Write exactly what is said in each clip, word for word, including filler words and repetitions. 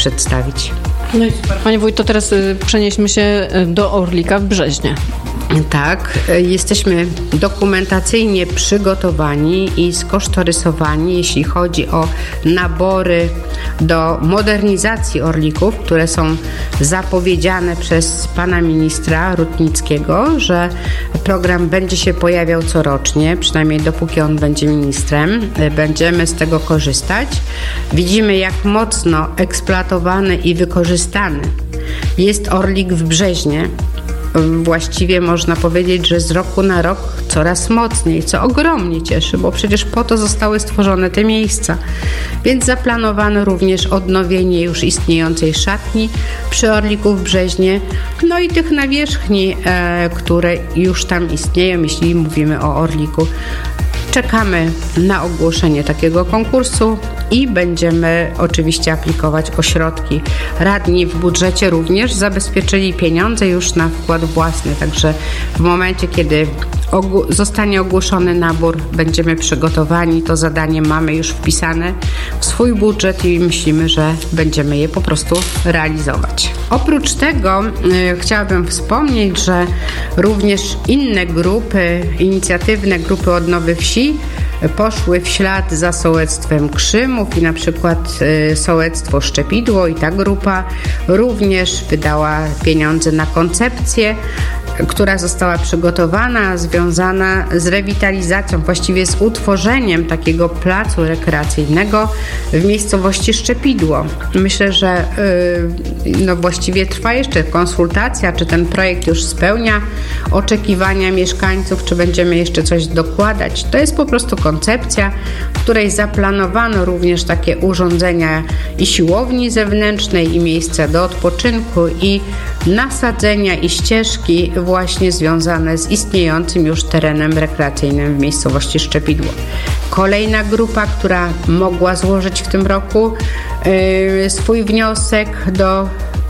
przedstawić. No i super. Panie wójt, to teraz przenieśmy się do Orlika w Brzeźnie. Tak, jesteśmy dokumentacyjnie przygotowani i skosztorysowani, jeśli chodzi o nabory do modernizacji Orlików, które są zapowiedziane przez pana ministra Rutnickiego, że program będzie się pojawiał corocznie, przynajmniej dopóki on będzie ministrem. Będziemy z tego korzystać. Widzimy, jak mocno eksploatowany i wykorzystany jest Orlik w Brzeźnie. Właściwie można powiedzieć, że z roku na rok coraz mocniej, co ogromnie cieszy, bo przecież po to zostały stworzone te miejsca. Więc zaplanowano również odnowienie już istniejącej szatni przy Orliku w Brzeźnie, no i tych nawierzchni, e, które już tam istnieją, jeśli mówimy o Orliku. Czekamy na ogłoszenie takiego konkursu i będziemy oczywiście aplikować o środki. Radni w budżecie również zabezpieczyli pieniądze już na wkład własny, także w momencie, kiedy ogó- zostanie ogłoszony nabór, będziemy przygotowani, to zadanie mamy już wpisane w swój budżet i myślimy, że będziemy je po prostu realizować. Oprócz tego y, chciałabym wspomnieć, że również inne grupy, inicjatywne grupy odnowy wsi poszły w ślad za sołectwem Krzymów i na przykład y, sołectwo Szczepidło i ta grupa również wydała pieniądze na koncepcję, która została przygotowana, związana z rewitalizacją, właściwie z utworzeniem takiego placu rekreacyjnego w miejscowości Szczepidło. Myślę, że yy, no właściwie trwa jeszcze konsultacja, czy ten projekt już spełnia oczekiwania mieszkańców, czy będziemy jeszcze coś dokładać. To jest po prostu koncepcja, w której zaplanowano również takie urządzenia i siłowni zewnętrznej, i miejsca do odpoczynku, i nasadzenia, i ścieżki właśnie związane z istniejącym już terenem rekreacyjnym w miejscowości Szczepidło. Kolejna grupa, która mogła złożyć w tym roku yy, swój wniosek do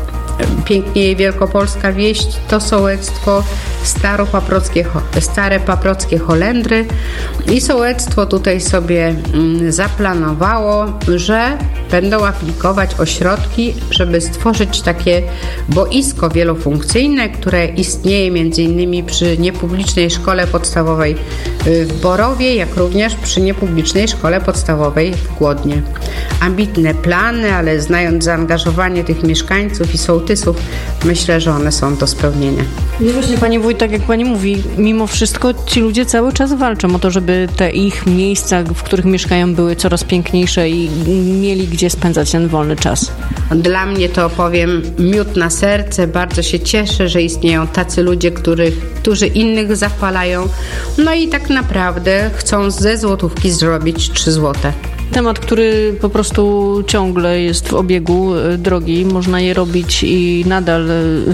Pięknieje Wielkopolska Wieść, to sołectwo Staropaprockie, Stare Paprockie Holendry i sołectwo tutaj sobie zaplanowało, że będą aplikować o środki, żeby stworzyć takie boisko wielofunkcyjne, które istnieje między innymi przy niepublicznej szkole podstawowej w Borowie, jak również przy niepublicznej szkole podstawowej w Głodnie. Ambitne plany, ale znając zaangażowanie tych mieszkańców i sołtysów, myślę, że one są do spełnienia. No właśnie, pani wójt, tak jak pani mówi, mimo wszystko ci ludzie cały czas walczą o to, żeby te ich miejsca, w których mieszkają, były coraz piękniejsze i mieli gdzie spędzać ten wolny czas. Dla mnie to, powiem, miód na serce. Bardzo się cieszę, że istnieją tacy ludzie, których, którzy innych zachwalają, no i tak naprawdę chcą ze złotówki zrobić trzy złote. Temat, który po prostu ciągle jest w obiegu, drogi, można je robić i nadal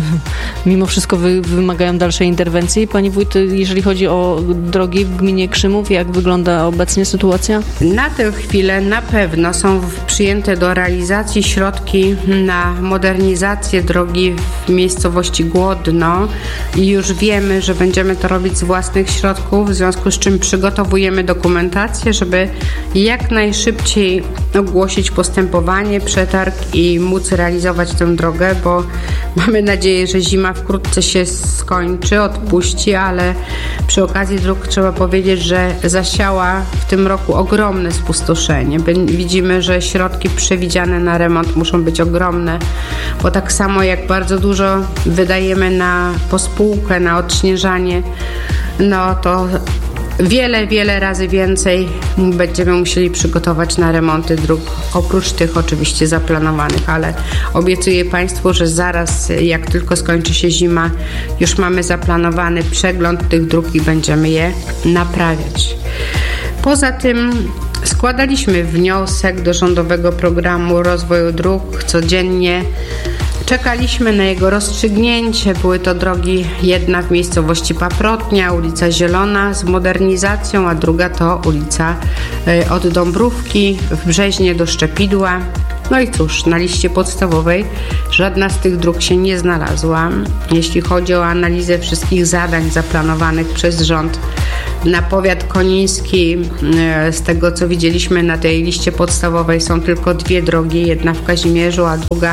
mimo wszystko wy, wymagają dalszej interwencji. Pani wójt, jeżeli chodzi o drogi w gminie Krzymów, jak wygląda obecnie sytuacja? Na tę chwilę na pewno są przyjęte do realizacji środki na modernizację drogi w miejscowości Głodno i już wiemy, że będziemy to robić z własnych środków, w związku z czym przygotowujemy dokumentację, żeby jak najszybciej szybciej ogłosić postępowanie, przetarg i móc realizować tę drogę, bo mamy nadzieję, że zima wkrótce się skończy, odpuści, ale przy okazji dróg trzeba powiedzieć, że zasiała w tym roku ogromne spustoszenie. Widzimy, że środki przewidziane na remont muszą być ogromne, bo tak samo jak bardzo dużo wydajemy na pospółkę, na odśnieżanie, no to Wiele, wiele razy więcej będziemy musieli przygotować na remonty dróg, oprócz tych oczywiście zaplanowanych, ale obiecuję Państwu, że zaraz, jak tylko skończy się zima, już mamy zaplanowany przegląd tych dróg i będziemy je naprawiać. Poza tym składaliśmy wniosek do Rządowego Programu Rozwoju Dróg codziennie. Czekaliśmy na jego rozstrzygnięcie. Były to drogi, jedna w miejscowości Paprotnia, ulica Zielona z modernizacją, a druga to ulica od Dąbrówki w Brzeźnie do Szczepidła. No i cóż, na liście podstawowej żadna z tych dróg się nie znalazła. Jeśli chodzi o analizę wszystkich zadań zaplanowanych przez rząd Na powiat koniński, z tego co widzieliśmy na tej liście podstawowej, są tylko dwie drogi, jedna w Kazimierzu, a druga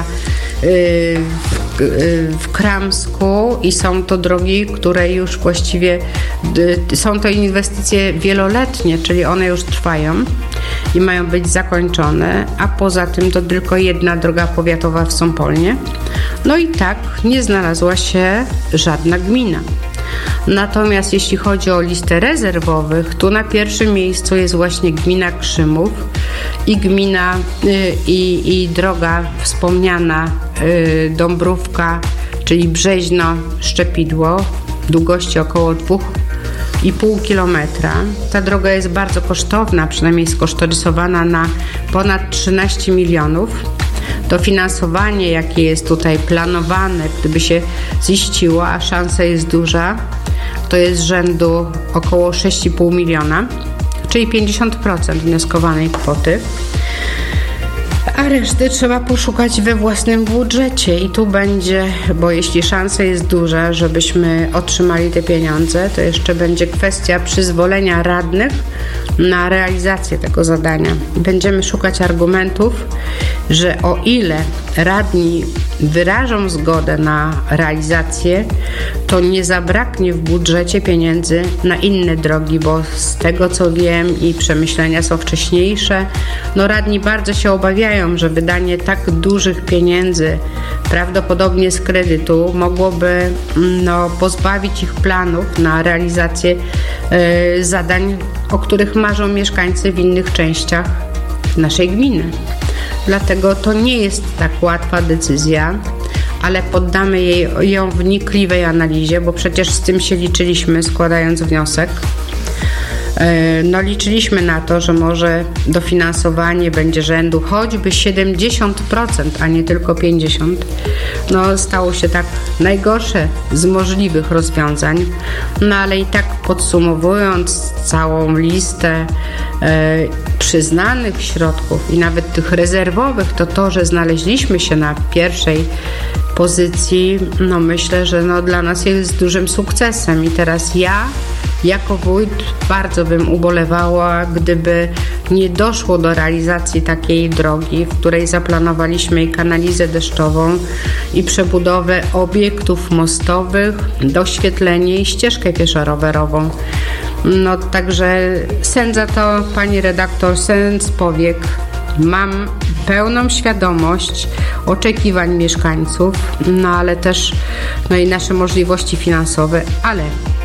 w Kramsku i są to drogi, które już właściwie są to inwestycje wieloletnie, czyli one już trwają i mają być zakończone, a poza tym to tylko jedna droga powiatowa w Sąpolnie. No i tak nie znalazła się żadna gmina. Natomiast jeśli chodzi o listę rezerwowych, tu na pierwszym miejscu jest właśnie gmina Krzymów i gmina y, i, i droga wspomniana y, Dąbrówka, czyli Brzeźno-Szczepidło, długości około dwa i pół kilometra. Ta droga jest bardzo kosztowna, przynajmniej skosztorysowana na ponad trzynaście milionów. Dofinansowanie, jakie jest tutaj planowane, gdyby się ziściło, a szansa jest duża, to jest rzędu około sześć i pół miliona, czyli pięćdziesiąt procent wnioskowanej kwoty. A reszty trzeba poszukać we własnym budżecie i tu będzie, bo jeśli szansa jest duża, żebyśmy otrzymali te pieniądze, to jeszcze będzie kwestia przyzwolenia radnych na realizację tego zadania. Będziemy szukać argumentów, że o ile radni wyrażą zgodę na realizację, to nie zabraknie w budżecie pieniędzy na inne drogi, bo z tego co wiem i przemyślenia są wcześniejsze, no radni bardzo się obawiają, że wydanie tak dużych pieniędzy, prawdopodobnie z kredytu, mogłoby no, pozbawić ich planów na realizację y, zadań, o których marzą mieszkańcy w innych częściach naszej gminy. Dlatego to nie jest tak łatwa decyzja, ale poddamy jej, ją wnikliwej analizie, bo przecież z tym się liczyliśmy, składając wniosek. No liczyliśmy na to, że może dofinansowanie będzie rzędu choćby siedemdziesiąt procent, a nie tylko pięćdziesiąt procent. No stało się tak najgorsze z możliwych rozwiązań, no ale i tak podsumowując całą listę e, przyznanych środków i nawet tych rezerwowych, to to, że znaleźliśmy się na pierwszej pozycji, no myślę, że no dla nas jest dużym sukcesem i teraz ja jako wójt bardzo bym ubolewała, gdyby nie doszło do realizacji takiej drogi, w której zaplanowaliśmy i kanalizę deszczową, i przebudowę obiektów mostowych, doświetlenie i ścieżkę pieszo-rowerową. No także sędza to, pani redaktor, sens powiek. Mam pełną świadomość oczekiwań mieszkańców, no ale też no i nasze możliwości finansowe, ale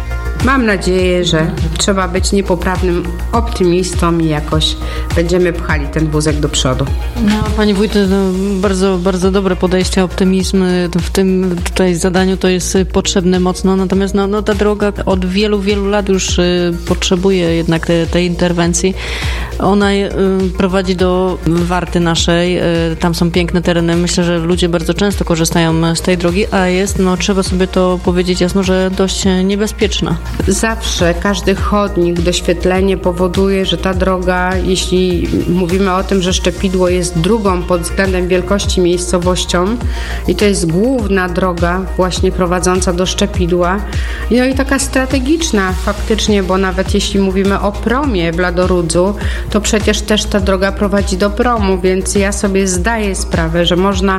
mam nadzieję, że trzeba być niepoprawnym optymistą i jakoś będziemy pchali ten wózek do przodu. No, pani wójt, no, bardzo, bardzo dobre podejście, optymizm w tym tutaj zadaniu to jest potrzebne mocno, natomiast no, no, ta droga od wielu, wielu lat już y, potrzebuje jednak te, tej interwencji. Ona y, prowadzi do Warty naszej, y, tam są piękne tereny, myślę, że ludzie bardzo często korzystają z tej drogi, a jest, no trzeba sobie to powiedzieć jasno, że dość niebezpieczna. Zawsze każdy chodnik, doświetlenie powoduje, że ta droga, jeśli mówimy o tym, że Szczepidło jest drugą pod względem wielkości miejscowością i to jest główna droga właśnie prowadząca do Szczepidła, no i taka strategiczna faktycznie, bo nawet jeśli mówimy o promie w Ladorudzu, to przecież też ta droga prowadzi do promu, więc ja sobie zdaję sprawę, że można,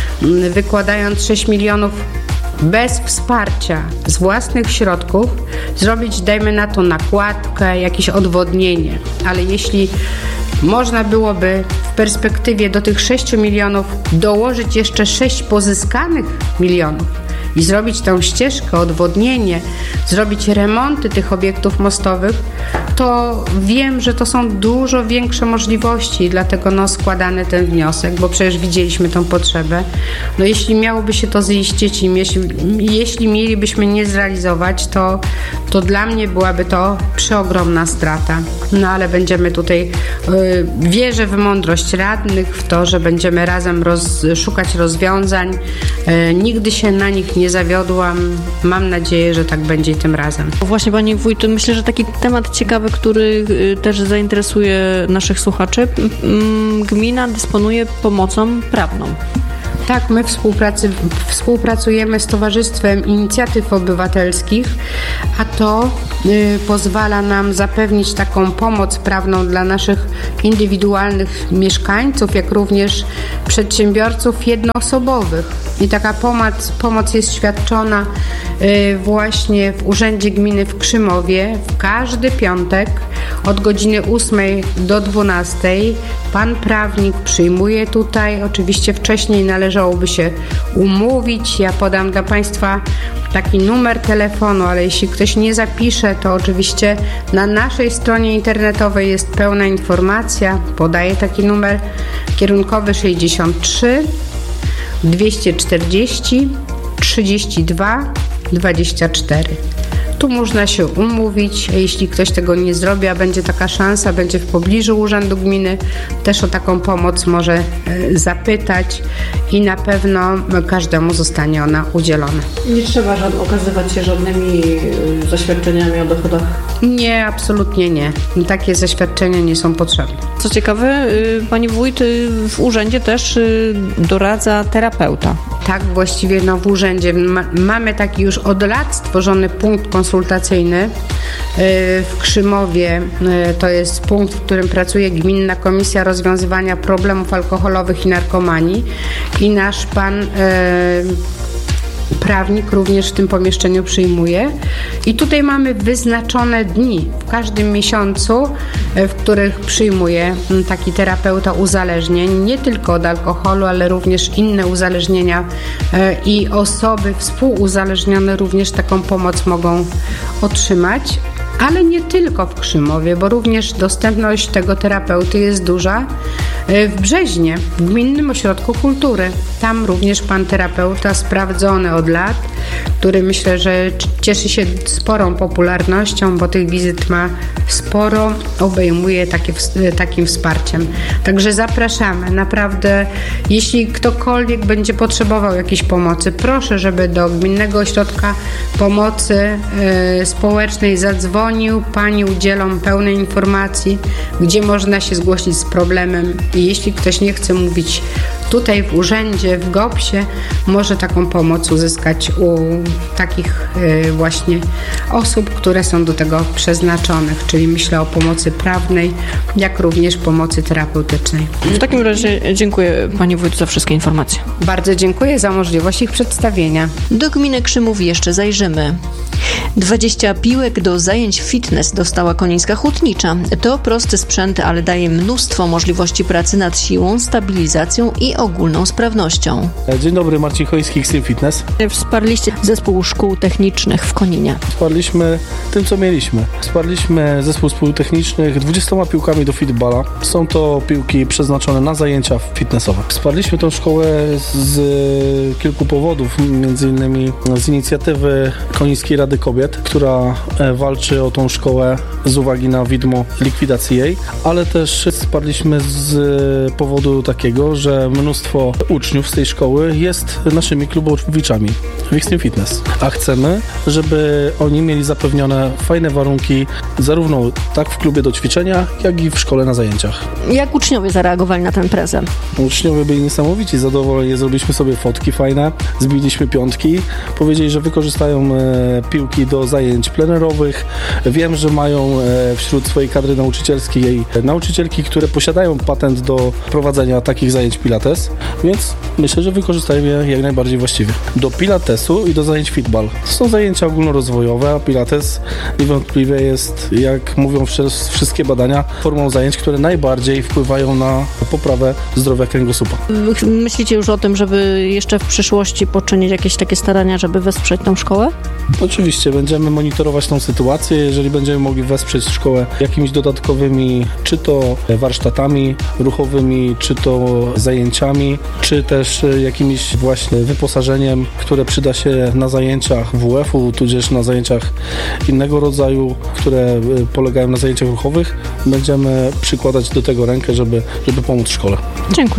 wykładając sześć milionów bez wsparcia z własnych środków, zrobić, dajmy na to, nakładkę, jakieś odwodnienie. Ale jeśli można byłoby w perspektywie do tych sześciu milionów dołożyć jeszcze sześć pozyskanych milionów i zrobić tą ścieżkę, odwodnienie, zrobić remonty tych obiektów mostowych, to wiem, że to są dużo większe możliwości i dlatego no, składany ten wniosek, bo przecież widzieliśmy tą potrzebę. No jeśli miałoby się to ziścić i jeśli, jeśli mielibyśmy nie zrealizować, to, to dla mnie byłaby to przeogromna strata. No ale będziemy tutaj, yy, wierzę w mądrość radnych, w to, że będziemy razem roz, szukać rozwiązań. Yy, nigdy się na nich nie zawiodłam. Mam nadzieję, że tak będzie i tym razem. Właśnie pani wójt, myślę, że taki temat ciekawy, który też zainteresuje naszych słuchaczy. Gmina dysponuje pomocą prawną. Tak, my współpracy, współpracujemy z Towarzystwem Inicjatyw Obywatelskich, a to y, pozwala nam zapewnić taką pomoc prawną dla naszych indywidualnych mieszkańców, jak również przedsiębiorców jednoosobowych. I taka pomoc, pomoc jest świadczona y, właśnie w Urzędzie Gminy w Krzymowie w każdy piątek od godziny ósmej do dwunastej. Pan prawnik przyjmuje tutaj, oczywiście wcześniej należałoby się umówić. Ja podam dla Państwa taki numer telefonu, ale jeśli ktoś nie zapisze, to oczywiście na naszej stronie internetowej jest pełna informacja. Podaję taki numer kierunkowy sześćdziesiąt trzy dwieście czterdzieści trzydzieści dwa dwadzieścia cztery. Tu można się umówić, a jeśli ktoś tego nie zrobi, a będzie taka szansa, będzie w pobliżu Urzędu Gminy, też o taką pomoc może zapytać i na pewno każdemu zostanie ona udzielona. Nie trzeba żad- okazywać się żadnymi zaświadczeniami o dochodach? Nie, absolutnie nie. Takie zaświadczenia nie są potrzebne. Co ciekawe, pani wójt w urzędzie też doradza terapeuta. Tak, właściwie no w urzędzie ma, mamy taki już od lat stworzony punkt konsultacyjny w Krzymowie. To jest punkt, w którym pracuje Gminna Komisja Rozwiązywania Problemów Alkoholowych i Narkomanii i nasz pan prawnik również w tym pomieszczeniu przyjmuje. I tutaj mamy wyznaczone dni w każdym miesiącu, w których przyjmuje taki terapeuta uzależnień, nie tylko od alkoholu, ale również inne uzależnienia i osoby współuzależnione również taką pomoc mogą otrzymać. Ale nie tylko w Krzymowie, bo również dostępność tego terapeuty jest duża w Brzeźnie, w Gminnym Ośrodku Kultury. Tam również pan terapeuta sprawdzony od lat, który myślę, że cieszy się sporą popularnością, bo tych wizyt ma sporo, obejmuje takie, takim wsparciem. Także zapraszamy. Naprawdę, jeśli ktokolwiek będzie potrzebował jakiejś pomocy, proszę, żeby do Gminnego Ośrodka Pomocy y, Społecznej zadzwonił. Pani udzielą pełnej informacji, gdzie można się zgłosić z problemem. I jeśli ktoś nie chce mówić tutaj w urzędzie, w gopsie, może taką pomoc uzyskać u takich y, właśnie osób, które są do tego przeznaczonych, czyli myślę o pomocy prawnej, jak również pomocy terapeutycznej. W takim razie dziękuję pani wójt za wszystkie informacje. Bardzo dziękuję za możliwość ich przedstawienia. Do gminy Krzymów jeszcze zajrzymy. dwadzieścia piłek do zajęć fitness dostała Konińska Hutnicza. To prosty sprzęt, ale daje mnóstwo możliwości pracy nad siłą, stabilizacją i ogólną sprawnością. Dzień dobry, Marcin Koński, Extreme Fitness. Wsparliście zespół szkół technicznych w Koninie. Wsparliśmy tym, co mieliśmy. Wsparliśmy zespół szkół technicznych dwudziestoma piłkami do fitballa. Są to piłki przeznaczone na zajęcia fitnessowe. Wsparliśmy tę szkołę z kilku powodów, między innymi z inicjatywy Konińskiej Rady Kobiet, która walczy o tą szkołę z uwagi na widmo likwidacji jej, ale też wsparliśmy z powodu takiego, że mnóstwo uczniów z tej szkoły jest naszymi klubowiczami w Extreme Fitness, a chcemy, żeby oni mieli zapewnione fajne warunki zarówno tak w klubie do ćwiczenia, jak i w szkole na zajęciach. Jak uczniowie zareagowali na ten prezent? Uczniowie byli niesamowici, zadowoleni, zrobiliśmy sobie fotki fajne, zbiliśmy piątki, powiedzieli, że wykorzystają e, piłki do zajęć plenerowych. Wiem, że mają e, wśród swojej kadry nauczycielskiej nauczycielki, które posiadają patent do prowadzenia takich zajęć pilates, więc myślę, że wykorzystają je jak najbardziej właściwie. Do pilatesu i do zajęć fitball. To są zajęcia ogólnorozwojowe, a pilates niewątpliwie jest, jak mówią wszystkie badania, formą zajęć, które najbardziej wpływają na poprawę zdrowia kręgosłupa. Myślicie już o tym, żeby jeszcze w przyszłości poczynić jakieś takie starania, żeby wesprzeć tą szkołę? Oczywiście, będziemy monitorować tą sytuację. Jeżeli będziemy mogli wesprzeć szkołę jakimiś dodatkowymi, czy to warsztatami ruchowymi, czy to zajęciami, czy też jakimś właśnie wyposażeniem, które przyda się na zajęciach W F-u, tudzież na zajęciach innego rodzaju, które polegają na zajęciach ruchowych, będziemy przykładać do tego rękę, żeby, żeby pomóc szkole. Dziękuję.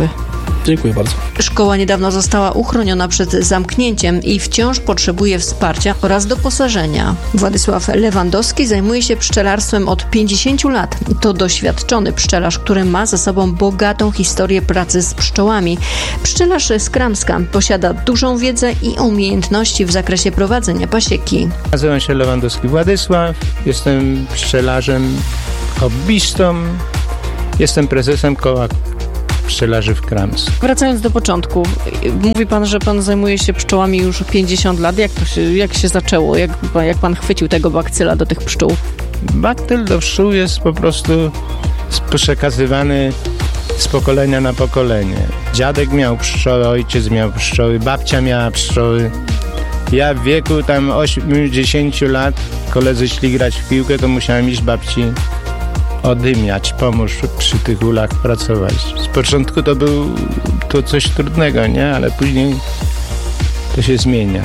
Dziękuję bardzo. Szkoła niedawno została uchroniona przed zamknięciem i wciąż potrzebuje wsparcia oraz doposażenia. Władysław Lewandowski zajmuje się pszczelarstwem od pięćdziesięciu lat. To doświadczony pszczelarz, który ma za sobą bogatą historię pracy z pszczołami. Pszczelarz z Kramska posiada dużą wiedzę i umiejętności w zakresie prowadzenia pasieki. Nazywam się Lewandowski Władysław, jestem pszczelarzem, hobbystą, jestem prezesem koła pszczelarzy w Kramsku. Wracając do początku, mówi pan, że pan zajmuje się pszczołami już pięćdziesiąt lat. Jak to się, jak się zaczęło? Jak, jak pan chwycił tego bakcyla do tych pszczół? Baktyl do pszczół jest po prostu przekazywany z pokolenia na pokolenie. Dziadek miał pszczoły, ojciec miał pszczoły, babcia miała pszczoły. Ja w wieku tam osiemdziesięciu lat, koledzy szli grać w piłkę, to musiałem iść babci odymiać, pomóż przy tych ulach pracować. Z początku to był to coś trudnego, nie? Ale później to się zmienia.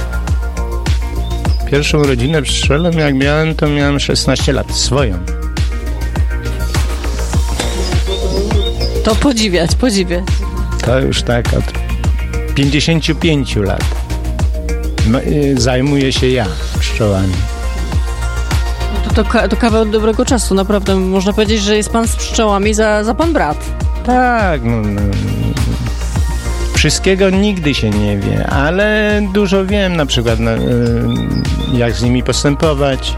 Pierwszą rodzinę pszczelą jak miałem, to miałem szesnaście lat, swoją. To podziwiać, podziwiać. To już tak od pięćdziesięciu pięciu lat zajmuję się ja pszczołami. To, to, to kawał dobrego czasu, naprawdę. Można powiedzieć, że jest pan z pszczołami za, za pan brat. Tak, no, no. Wszystkiego nigdy się nie wie, ale dużo wiem, na przykład no, jak z nimi postępować.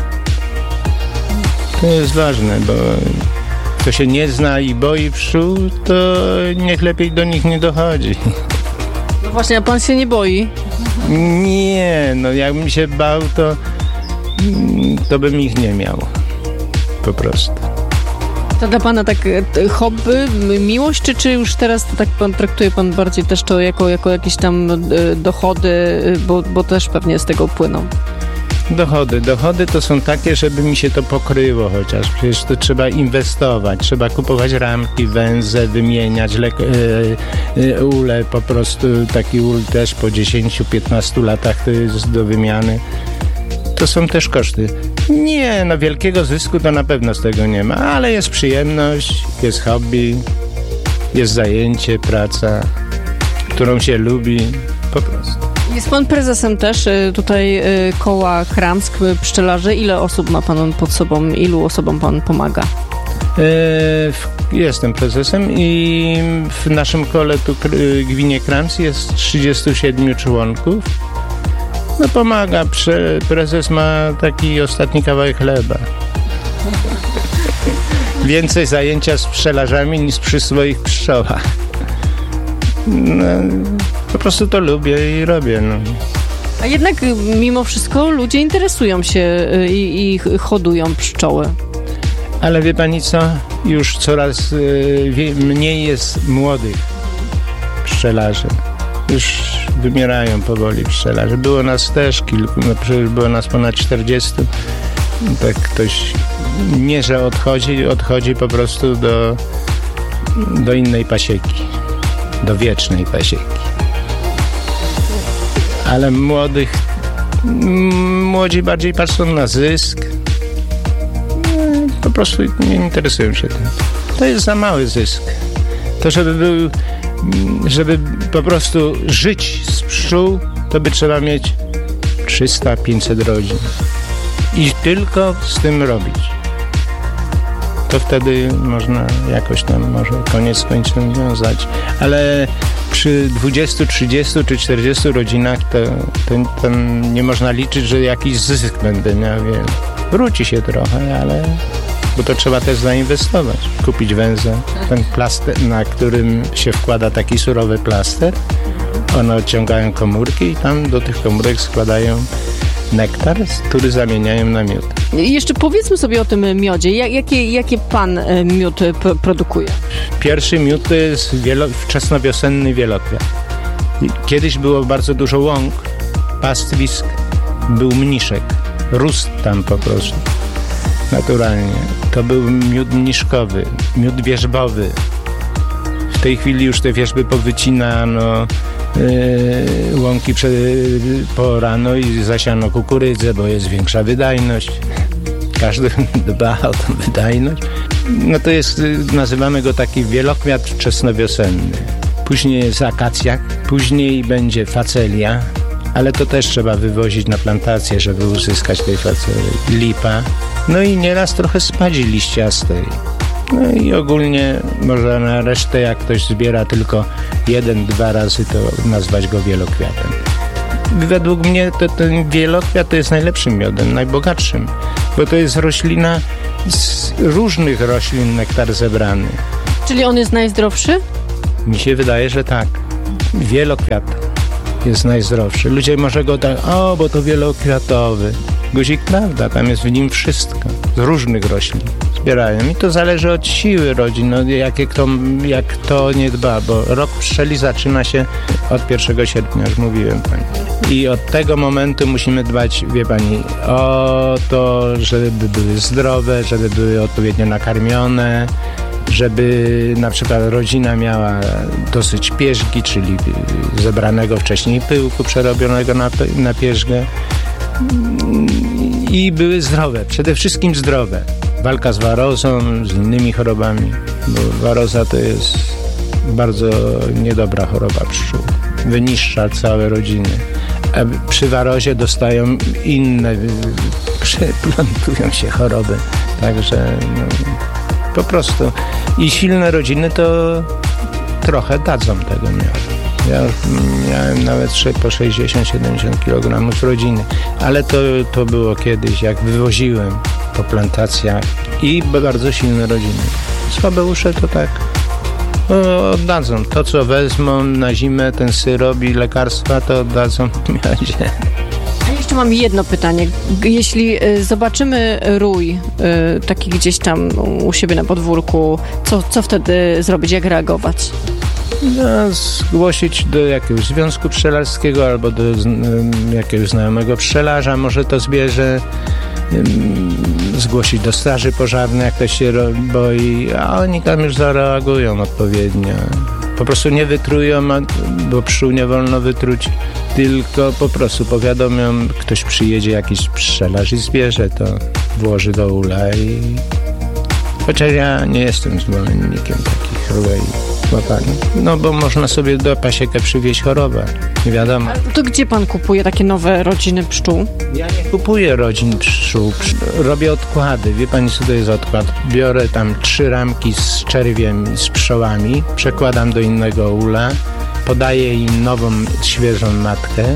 To jest ważne, bo kto się nie zna i boi pszczół, to niech lepiej do nich nie dochodzi. No właśnie, a pan się nie boi? Nie, no jakbym się bał, to to bym ich nie miał. Po prostu. To dla pana tak hobby, miłość, czy, czy już teraz to tak pan traktuje pan bardziej też to jako, jako jakieś tam dochody, bo, bo też pewnie z tego płyną? Dochody. Dochody to są takie, żeby mi się to pokryło chociaż. Przecież to trzeba inwestować, trzeba kupować ramki, węże, wymieniać le- e, ule, po prostu taki ul też po dziesięciu piętnastu latach to jest do wymiany. To są też koszty. Nie, no wielkiego zysku to na pewno z tego nie ma, ale jest przyjemność, jest hobby, jest zajęcie, praca, którą się lubi, po prostu. Jest pan prezesem też tutaj koła Kramsk Pszczelarzy. Ile osób ma pan pod sobą, ilu osobom pan pomaga? Jestem prezesem i w naszym kole tu gminie Kramsk jest trzydziestu siedmiu członków. No pomaga, prezes ma taki ostatni kawałek chleba. Więcej zajęcia z pszczelarzami niż przy swoich pszczołach. No, po prostu to lubię i robię. No. A jednak mimo wszystko ludzie interesują się i, i hodują pszczoły. Ale wie pani co? Już coraz y, mniej jest młodych pszczelarzy. Już wymierają powoli pszczelarze. Było nas też kilku, no przecież było nas ponad czterdziestu. Tak ktoś nie, że odchodzi, odchodzi po prostu do, do innej pasieki. Do wiecznej pasieki. Ale młodych, młodzi bardziej patrzą na zysk. Po prostu nie interesują się tym. To jest za mały zysk. To, żeby był, żeby po prostu żyć z pszczół, to by trzeba mieć trzysta pięćset rodzin. I tylko z tym robić. To wtedy można jakoś tam może koniec końcem wiązać. Ale przy dwudziestu, trzydziestu czy czterdziestu rodzinach to, to, to nie można liczyć, że jakiś zysk będę miał. Wiem. Wróci się trochę, ale bo to trzeba też zainwestować. Kupić węże, ten plaster, na którym się wkłada taki surowy plaster. One odciągają komórki i tam do tych komórek składają nektar, który zamieniają na miód. Jeszcze powiedzmy sobie o tym miodzie. Jakie, jakie pan miód produkuje? Pierwszy miód to jest wielo, wczesnowiosenny wielokwiat. Kiedyś było bardzo dużo łąk, pastwisk, był mniszek. Rósł tam po prostu. Naturalnie. To był miód mniszkowy, miód wierzbowy. W tej chwili już te wierzby powycinano, yy, łąki prze, porano i zasiano kukurydzę, bo jest większa wydajność. Każdy dba o tą wydajność. No to jest, nazywamy go taki wielokwiat wczesnowiosenny. później jest akacja, później będzie facelia, ale to też trzeba wywozić na plantację, żeby uzyskać tej facelii. Lipa, no i nieraz trochę spadzi liściastej. No i ogólnie można na resztę, jak ktoś zbiera tylko jeden, dwa razy, to nazwać go wielokwiatem. Według mnie to, ten wielokwiat to jest najlepszym miodem, najbogatszym, bo to jest roślina z różnych roślin nektar zebrany. Czyli on jest najzdrowszy? Mi się wydaje, że tak. Wielokwiat jest najzdrowszy. Ludzie może go tak, o, bo to wielokwiatowy. Guzik, prawda, tam jest w nim wszystko. Z różnych roślin zbierają. I to zależy od siły rodzin, no, jakie kto, jak kto nie dba, bo rok pszczeli zaczyna się od pierwszego sierpnia, już mówiłem pani. I od tego momentu musimy dbać, wie pani, o to, żeby były zdrowe, żeby były odpowiednio nakarmione, żeby na przykład rodzina miała dosyć pierzgi, czyli zebranego wcześniej pyłku przerobionego na, na pierzgę i były zdrowe, przede wszystkim zdrowe. Walka z warozą, z innymi chorobami, bo waroza to jest bardzo niedobra choroba pszczół. Wyniszcza całe rodziny. A przy warozie dostają inne, przeplantują się choroby. Także no, po prostu. I silne rodziny to trochę dadzą tego miodu. Ja miałem nawet po sześćdziesiąt siedemdziesiąt kilogramów rodziny, ale to, to było kiedyś, jak wywoziłem po plantacjach i bardzo silne rodziny. Słabeusze to tak no, oddadzą. To, co wezmą na zimę, ten syrop i lekarstwa, to oddadzą w miodzie. A jeszcze mam jedno pytanie. Jeśli y, zobaczymy rój y, taki gdzieś tam u siebie na podwórku, co, co wtedy zrobić, jak reagować? No, zgłosić do jakiegoś związku pszczelarskiego albo do jakiegoś znajomego pszczelarza, może to zbierze, zgłosić do straży pożarnej, jak ktoś się boi, a oni tam już zareagują odpowiednio. Po prostu nie wytrują, bo pszczół nie wolno wytruć, tylko po prostu powiadomią, ktoś przyjedzie, jakiś pszczelarz i zbierze to, włoży do ula i... Chociaż ja nie jestem zwolennikiem takich rui. No bo można sobie do pasiekę przywieźć chorobę, nie wiadomo. Ale to gdzie pan kupuje takie nowe rodziny pszczół? Ja nie kupuję rodzin pszczół, robię odkłady. Wie pani, co to jest odkład? Biorę tam trzy ramki z czerwiem i z pszczołami, przekładam do innego ula, podaję im nową, świeżą matkę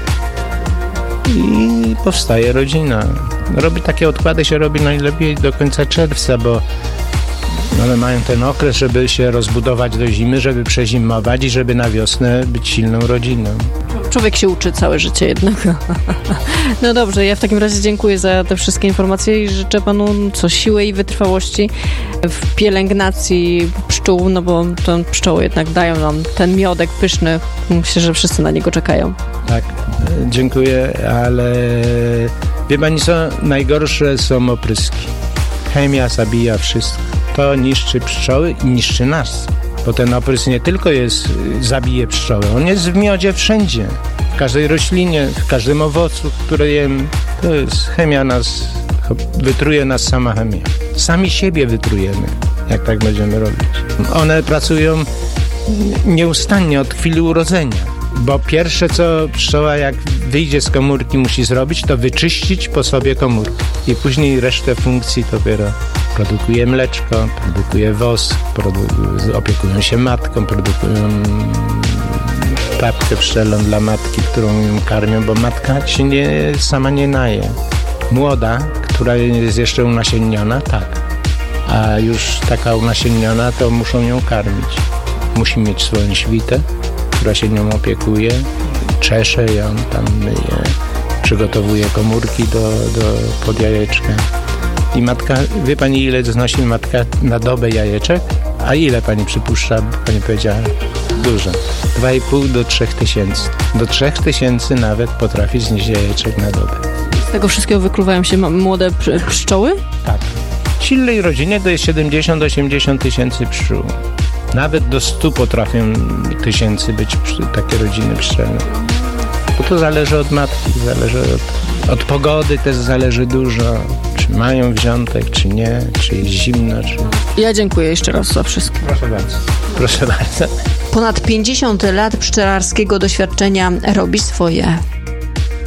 i powstaje rodzina. Robi takie odkłady się robi najlepiej do końca czerwca, bo one mają ten okres, żeby się rozbudować do zimy, żeby przezimować i żeby na wiosnę być silną rodziną. Człowiek się uczy całe życie jednak. No dobrze, ja w takim razie dziękuję za te wszystkie informacje i życzę panu co siły i wytrwałości w pielęgnacji pszczół, no bo to pszczoły jednak dają nam ten miodek pyszny. Myślę, że wszyscy na niego czekają. Tak, dziękuję, ale wie pani co, najgorsze są opryski. Chemia zabija wszystko. To niszczy pszczoły i niszczy nas. Bo ten oprysk nie tylko jest, zabije pszczoły, on jest w miodzie wszędzie. W każdej roślinie, w każdym owocu, który jemy. To jest chemia nas, wytruje nas sama chemia. Sami siebie wytrujemy, jak tak będziemy robić. One pracują nieustannie od chwili urodzenia. Bo pierwsze, co pszczoła jak wyjdzie z komórki musi zrobić, to wyczyścić po sobie komórkę. I później resztę funkcji dopiero produkuje mleczko, produkuje wosk, produ- opiekują się matką, produkują papkę pszczelą dla matki, którą ją karmią, bo matka się nie, sama nie naje. Młoda, która jest jeszcze unasienniona, tak. A już taka unasienniona, to muszą ją karmić. Musi mieć swoją świtę, która się nią opiekuje, czesze ją, tam myje, przygotowuje komórki do, do pod jajeczka. I matka, wie pani, ile znosi matka na dobę jajeczek? A ile pani przypuszcza? Pani powiedziała, dużo. dwa i pół do trzech tysięcy. Do trzech tysięcy nawet potrafi znieść jajeczek na dobę. Z tego wszystkiego wykluwają się młode pszczoły? Tak. W silnej rodzinie to jest siedemdziesiąt do osiemdziesięciu tysięcy pszczół. Nawet do stu potrafią tysięcy być takie rodziny pszczelne. Bo to zależy od matki, zależy od, od pogody też zależy dużo. Czy czy mają wrzątek, czy nie, czy jest zimno, czy... Ja dziękuję jeszcze raz za wszystko. Proszę bardzo. Proszę bardzo. Ponad pięćdziesiąt lat pszczelarskiego doświadczenia robi swoje.